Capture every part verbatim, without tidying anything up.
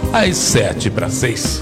às sete para seis.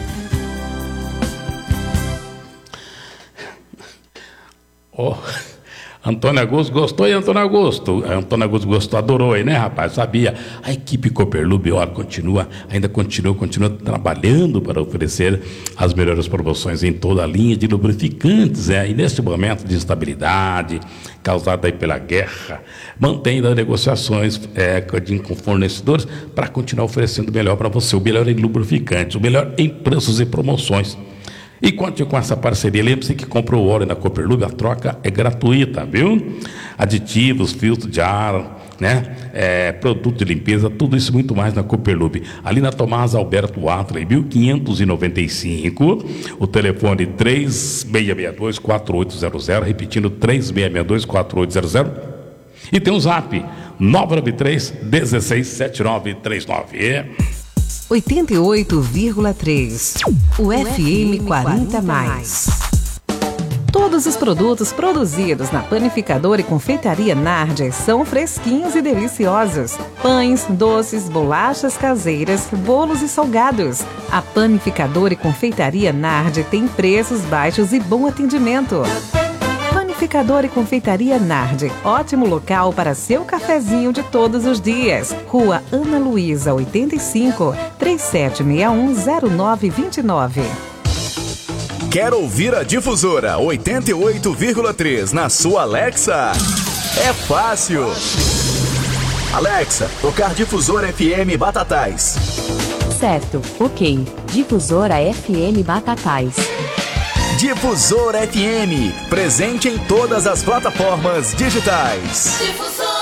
Oh, Antônio Augusto gostou, e Antônio Augusto? Antônio Augusto gostou, adorou aí, né, rapaz? Sabia. A equipe Cooperlube, olha, continua, ainda continua, continua trabalhando para oferecer as melhores promoções em toda a linha de lubrificantes, é, e neste momento de instabilidade causada aí pela guerra, mantém as negociações é, com fornecedores para continuar oferecendo o melhor para você, o melhor em lubrificantes, o melhor em preços e promoções. E conte com essa parceria. Lembre-se que comprou o óleo na Cooperlube, a troca é gratuita, viu? Aditivos, filtro de ar, né? É, produto de limpeza, tudo isso e muito mais na Cooperlube. Ali na Tomás Alberto Atley, mil quinhentos e noventa e cinco, o telefone três seis seis dois, quatro oito zero zero, repetindo três seis seis dois, quatro oito zero zero. E tem o zap nove nove três, um seis sete nove três nove. oitenta e oito vírgula três, o F M quarenta mais. Todos os produtos produzidos na Panificadora e Confeitaria Nardi são fresquinhos e deliciosos. Pães, doces, bolachas caseiras, bolos e salgados. A Panificadora e Confeitaria Nardi tem preços baixos e bom atendimento. Panificadora e Confeitaria Nardi, ótimo local para seu cafezinho de todos os dias. Rua Ana Luísa, oitenta e cinco, trinta e sete sessenta e um, zero nove vinte e nove. Quer ouvir a Difusora oitenta e oito vírgula três na sua Alexa? É fácil. Alexa, tocar Difusora F M Batatais. Certo, ok. Difusora F M Batatais. Difusora F M, presente em todas as plataformas digitais. Difusora.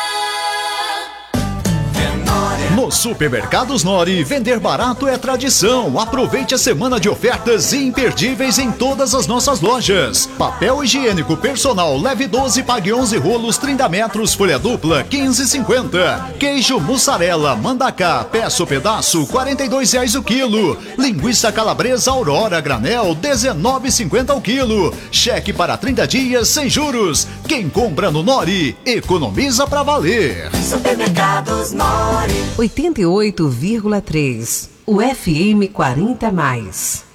Nos supermercados Nori, vender barato é tradição. Aproveite a semana de ofertas imperdíveis em todas as nossas lojas. Papel higiênico personal, leve doze, pague onze rolos, trinta metros, folha dupla, quinze e cinquenta. Queijo mussarela, mandacá, peça ou pedaço, quarenta e dois reais o quilo. Linguiça calabresa Aurora granel, dezenove e cinquenta o quilo. Cheque para trinta dias sem juros. Quem compra no Nori, economiza pra valer. Supermercados Nori. oitenta e oito vírgula três, o F M quarenta mais.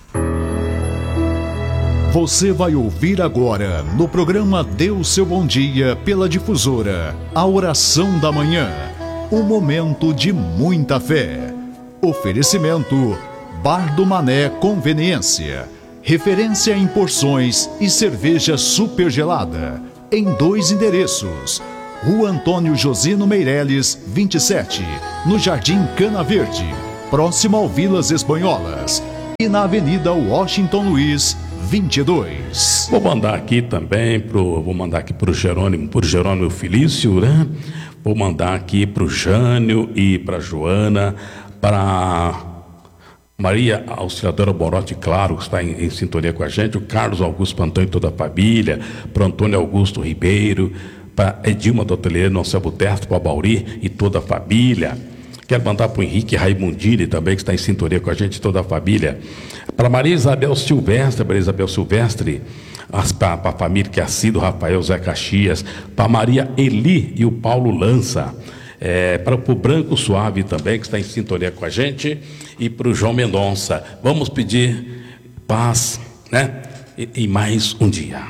Você vai ouvir agora, no programa Dê Seu Bom Dia, pela Difusora, a oração da manhã, um momento de muita fé. Oferecimento, Bar do Mané Conveniência, referência em porções e cerveja super gelada, em dois endereços. Rua Antônio Josino Meireles, vinte e sete, no Jardim Cana Verde, próximo ao Vilas Espanholas, e na Avenida Washington Luiz, vinte e dois. Vou mandar aqui também pro, vou mandar aqui pro Jerônimo, pro Jerônimo Felício, né? Vou mandar aqui pro Jânio e pra Joana, para Maria Auxiliadora Borotti, claro, que está em, em sintonia com a gente, o Carlos Augusto Pantão e toda a família, para Antônio Augusto Ribeiro, para Edilma do Ateliê Noncelbo Terto, para Bauri e toda a família. Quero mandar para o Henrique Raimundini também, que está em sintonia com a gente, toda a família. Para Maria Isabel Silvestre, Maria Isabel Silvestre, para a família que é assim, do Rafael Zé Caxias, para Maria Eli e o Paulo Lança. É, para o Branco Suave também, que está em sintonia com a gente, e para o João Mendonça. Vamos pedir paz, né? E, e mais um dia.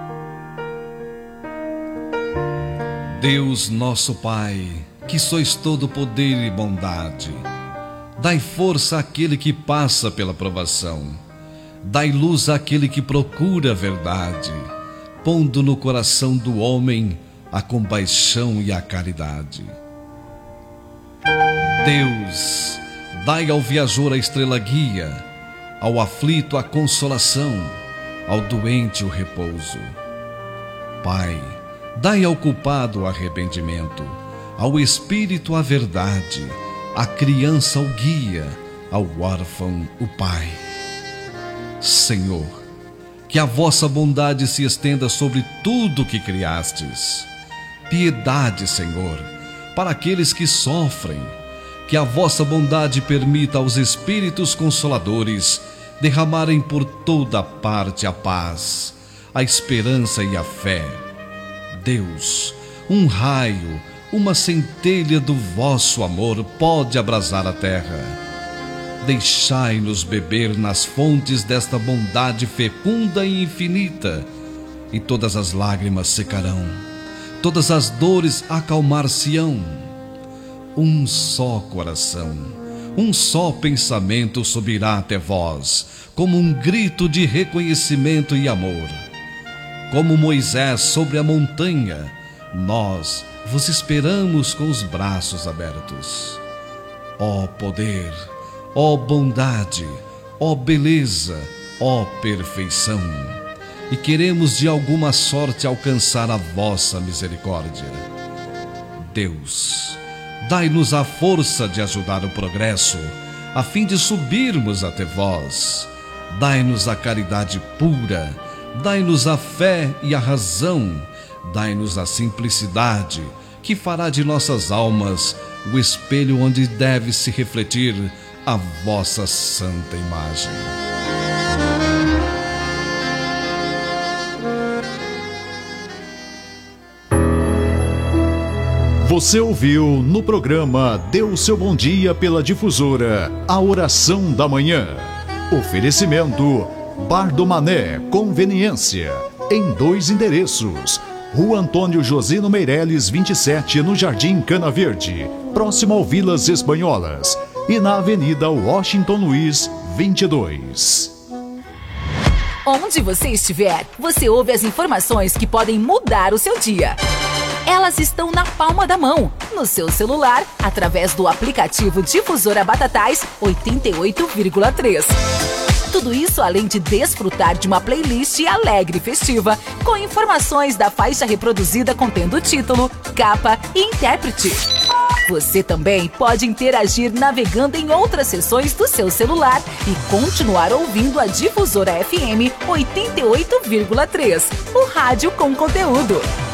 Deus nosso Pai, que sois todo poder e bondade, dai força àquele que passa pela provação, dai luz àquele que procura a verdade, pondo no coração do homem a compaixão e a caridade. Deus, dai ao viajor a estrela guia, ao aflito a consolação, ao doente o repouso. Pai, dai ao culpado o arrependimento, ao espírito a verdade, à criança o guia, ao órfão o pai. Senhor, que a vossa bondade se estenda sobre tudo que criastes. Piedade, Senhor, para aqueles que sofrem, que a vossa bondade permita aos espíritos consoladores derramarem por toda parte a paz, a esperança e a fé. Deus, um raio, uma centelha do vosso amor pode abrasar a terra. deixai-nos beber nas fontes desta bondade fecunda e infinita, e todas as lágrimas secarão, todas as dores acalmar-se-ão. Um só coração, um só pensamento subirá até vós, como um grito de reconhecimento e amor. Como Moisés sobre a montanha, nós vos esperamos com os braços abertos. Ó poder, ó bondade, ó beleza, ó perfeição, e queremos de alguma sorte alcançar a vossa misericórdia. Deus, dai-nos a força de ajudar o progresso, a fim de subirmos até vós. Dai-nos a caridade pura, dai-nos a fé e a razão, dai-nos a simplicidade, que fará de nossas almas o espelho onde deve se refletir a vossa santa imagem. Você ouviu no programa Dê o Seu Bom Dia pela Difusora, a Oração da Manhã. Oferecimento Bar do Mané, Conveniência, em dois endereços. Rua Antônio Josino Meireles, vinte e sete, no Jardim Cana Verde, próximo ao Vilas Espanholas. E na Avenida Washington Luiz, vinte e dois. Onde você estiver, você ouve as informações que podem mudar o seu dia. Elas estão na palma da mão, no seu celular, através do aplicativo Difusora Batatais oitenta e oito vírgula três. Tudo isso além de desfrutar de uma playlist alegre e festiva, com informações da faixa reproduzida contendo título, capa e intérprete. Você também pode interagir navegando em outras seções do seu celular e continuar ouvindo a Difusora F M oitenta e oito vírgula três, o rádio com conteúdo.